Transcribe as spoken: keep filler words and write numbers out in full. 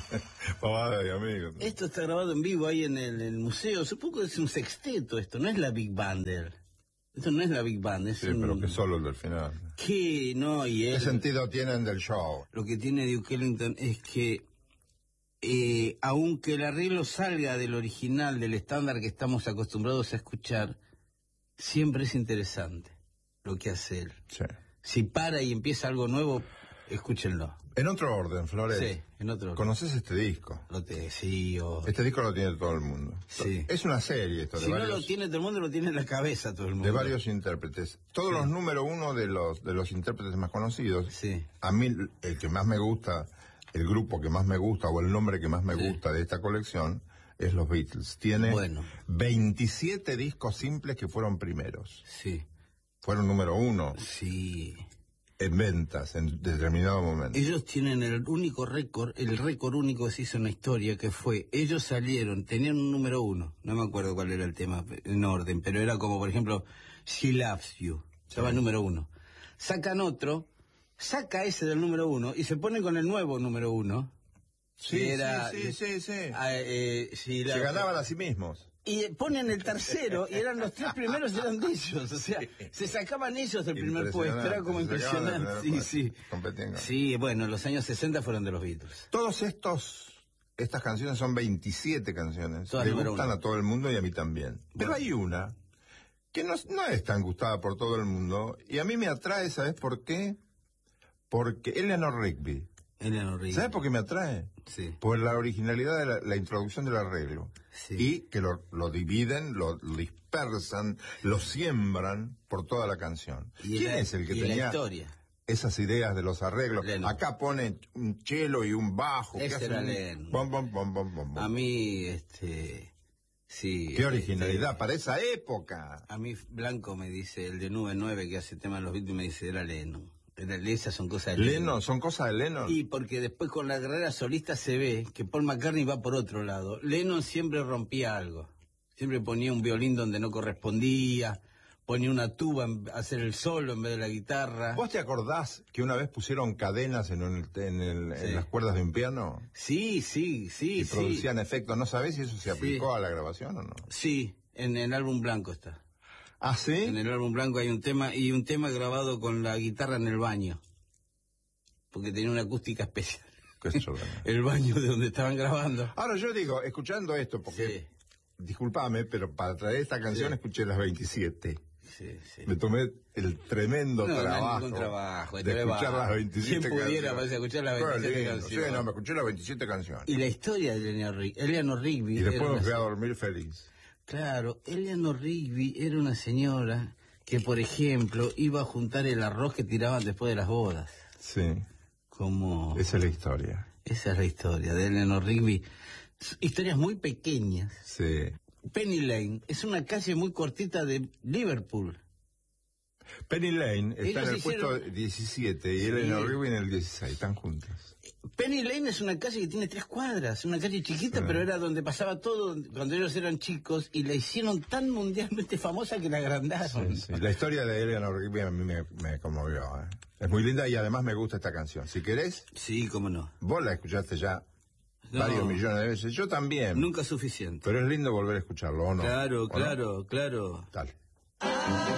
Pavada de amigos. Esto está grabado en vivo ahí en el, el museo. Supongo que es un sexteto esto, no es la Big Band. Esto no es la Big Band, es Sí, un... pero que solo el del final. ¿Qué? No, y él... ¿Qué sentido tienen del show? Lo que tiene Duke Ellington es que, eh, aunque el arreglo salga del original, del estándar que estamos acostumbrados a escuchar, siempre es interesante lo que hace él. Sí. Si para y empieza algo nuevo, escúchenlo. En otro orden, Flores. Sí, en otro orden. ¿Conoces este disco? Lo te, sí, o... Este disco lo tiene todo el mundo. Sí. Es una serie esto de Si varios... no lo tiene todo el mundo, lo tiene en la cabeza todo el mundo. De varios intérpretes. Todos Sí. los número uno de los de los intérpretes más conocidos. Sí. A mí, el que más me gusta, el grupo que más me gusta, o el nombre que más me Sí. gusta de esta colección, es los Beatles. Tiene Bueno. veintisiete discos simples que fueron primeros. Sí. Fueron número uno Sí. en ventas en determinado momento. Ellos tienen el único récord, el récord único que se hizo en la historia, que fue, ellos salieron, tenían un número uno, no me acuerdo cuál era el tema en orden, pero era como, por ejemplo, She Loves You, estaba el número uno. Sacan otro, saca ese del número uno y se ponen con el nuevo número uno. Sí, que era, sí, sí, sí, sí. Ah, eh, She Se Loves- ganaban a sí mismos. Y ponen el tercero, y eran los tres primeros eran de ellos, o sea, se sacaban ellos del primer puesto, era como Impresionante, se sacaban del impresionante, primer sí, sí. puesto. Competían. Sí, bueno, los años sesenta fueron de los Beatles. Todos estos, estas canciones son veintisiete canciones. Todas Le número gustan uno. a todo el mundo y a mí también. Pero Bueno. hay una que no, no es tan gustada por todo el mundo y a mí me atrae, ¿sabes por qué? Porque Eleanor Rigby. Eleanor Rigby. ¿Sabes por qué me atrae? Sí. Por la originalidad de la, la introducción del arreglo. Sí. Y que lo, lo dividen, lo, lo dispersan, lo siembran por toda la canción. Y ¿Quién la- es el que y la tenía historia. esas ideas de los arreglos? Lennon. Acá pone un cello y un bajo. que Ese hacen era un Lennon. bom, bom, bom, bom, bom, bom. A mí, este... Sí. Qué originalidad este, para esa época. a mí Blanco me dice, el de Nube nueve que hace tema de los Beatles, me dice, era Lennon. Era, esas son cosas de Lennon. Lennon, son cosas de Lennon. Y porque después con la carrera solista se ve que Paul McCartney va por otro lado. Lennon siempre rompía algo. Siempre ponía un violín donde no correspondía, ponía una tuba a hacer el solo en vez de la guitarra. ¿Vos te acordás que una vez pusieron cadenas en, un- en, el- Sí. en las cuerdas de un piano? Sí, sí, sí, Y sí. producían efectos. ¿No sabés si eso se Sí. aplicó a la grabación o no? Sí, en el álbum blanco está. ¿Ah, sí? En el álbum blanco hay un tema, y un tema grabado con la guitarra en el baño. Porque tenía una acústica especial. Qué sorpresa. El baño de donde estaban grabando. Ahora yo digo, escuchando esto, porque, Sí. discúlpame, pero para traer esta canción Sí. escuché las veintisiete. Sí, sí. Me tomé el tremendo No, no hay trabajo, ningún trabajo, de te escuchar va. las veintisiete ¿Quién pudiera, canciones. parece, escuchar las Qué veintisiete lindo. canciones? Sí, no, me escuché las veintisiete canciones. Y la historia de Eleanor Rigby, Eleanor Rigby Y era después me una fui a se- dormir feliz. Claro, Eleanor Rigby era una señora que, por ejemplo, iba a juntar el arroz que tiraban después de las bodas. Sí, Como... esa es la historia. Esa es la historia de Eleanor Rigby. S- Historias muy pequeñas. Sí. Penny Lane es una calle muy cortita de Liverpool. Penny Lane está Ellos en el hicieron- puesto diecisiete y Sí. Eleanor Rigby en el dieciséis, están juntas. Penny Lane es una calle que tiene tres cuadras, una calle chiquita, Sí. pero era donde pasaba todo cuando ellos eran chicos, y la hicieron tan mundialmente famosa que la agrandaron. Sí, sí. La historia de Eleanor Rigby a mí me, me conmovió. ¿eh? Es muy linda y además me gusta esta canción. Si querés, Sí, cómo no. vos la escuchaste ya No. varios millones de veces. Yo también. Nunca suficiente. Pero es lindo volver a escucharlo, ¿o no? Claro, ¿O no? claro, claro. Dale.